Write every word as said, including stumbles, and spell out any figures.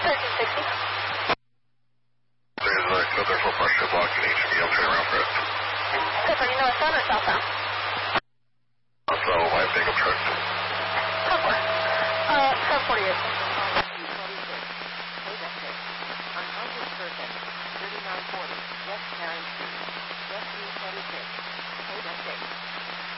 thirteen sixty. There's a still there for partial block in H B. I'll turn around first. Are you northbound or southbound? So, my pickup truck. ten four. Uh, ten forty-eight.